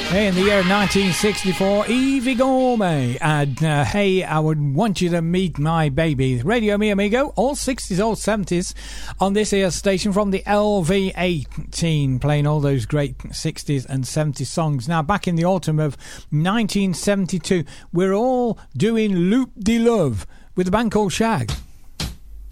In the year 1964, Evie Gormé and Hey, I Would Want You to Meet My Baby. Radio Mi Amigo, all 60s, all 70s on this here station from the LV18, playing all those great 60s and 70s songs. Now, back in the autumn of 1972, we're all doing Loop de Love with a band called Shag.